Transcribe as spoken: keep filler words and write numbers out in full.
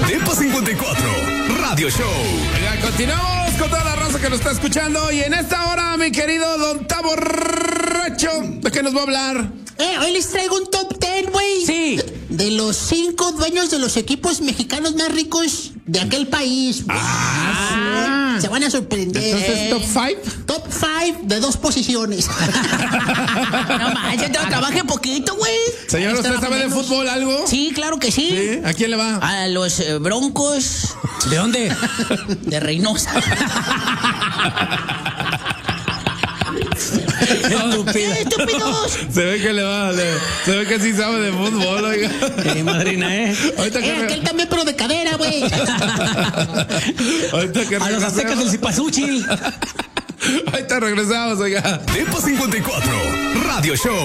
Depa cincuenta y cuatro, Radio Show. Oiga, continuamos con toda la raza que nos está escuchando. Y en esta hora, mi querido Don Tavo Borracho, ¿de qué nos va a hablar? Eh, hoy les traigo un top ten, güey. Sí. De los cinco dueños de los equipos mexicanos más ricos de aquel país. Ah, sí. Se van a sorprender. Entonces, ¿top five? Top five de dos posiciones. No manches, yo trabajé poquito, güey. Señor, Ahí está, ¿usted sabe de menos. fútbol algo? Sí, claro que sí. ¿Sí? ¿A quién le va? A los eh, Broncos ¿De dónde? de Reynosa. Estúpido. ¡Estúpidos! Se ve que le va, le- se ve que sí sabe de fútbol, oiga. Eh, madrina, ¿eh? Ahorita que, Eh, aquel re- también, pero de cadera, güey. ahorita que A los aztecas del regresamos. Cipasuchi. Ahorita regresamos, oiga. Depa cincuenta y cuatro, Radio Show.